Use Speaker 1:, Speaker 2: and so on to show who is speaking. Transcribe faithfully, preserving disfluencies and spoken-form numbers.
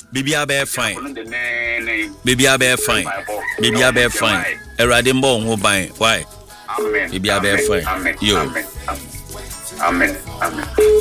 Speaker 1: Baby abe fine. Baby abe fine. Baby abe fine. Erade mbo ho ban. Why?
Speaker 2: Amen.
Speaker 1: Baby abe fine.
Speaker 2: Amen.
Speaker 1: Yo.
Speaker 2: Amen. Amen. Amen.